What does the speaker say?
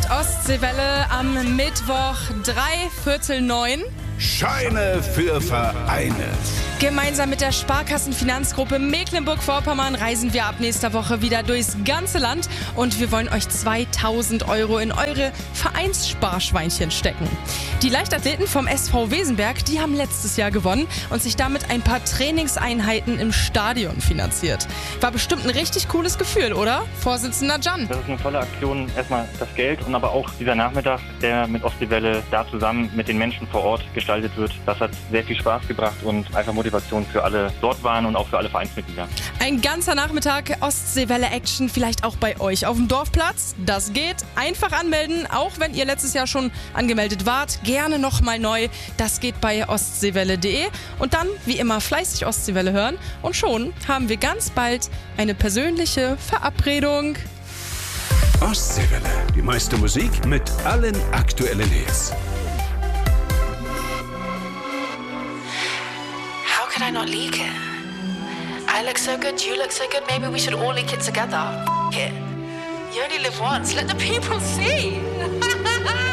Ostseewelle am Mittwoch 8:45. Scheine für Vereine. Gemeinsam mit der Sparkassenfinanzgruppe Mecklenburg-Vorpommern reisen wir ab nächster Woche wieder durchs ganze Land und wir wollen euch 2.000 € in eure Vereinssparschweinchen stecken. Die Leichtathleten vom SV Wesenberg, die haben letztes Jahr gewonnen und sich damit ein paar Trainingseinheiten im Stadion finanziert. War bestimmt ein richtig cooles Gefühl, oder? Vorsitzender Can. Das ist eine tolle Aktion. Erstmal das Geld und aber auch dieser Nachmittag, der mit Ostseewelle da zusammen mit den Menschen vor Ort gestaltet wird. Das hat sehr viel Spaß gebracht und einfach Motivation für alle dort waren und auch für alle Vereinsmitglieder. Ein ganzer Nachmittag Ostseewelle-Action vielleicht auch bei euch auf dem Dorfplatz. Das geht. Einfach anmelden, auch wenn ihr letztes Jahr schon angemeldet wart. Gerne nochmal neu. Das geht bei ostseewelle.de. Und dann, wie immer, fleißig Ostseewelle hören. Und schon haben wir ganz bald eine persönliche Verabredung. Ostseewelle. Die meiste Musik mit allen aktuellen Hits. How could I not leak it? I look so good, you look so good, maybe we should all leak it together. F it. You only live once, let the people see.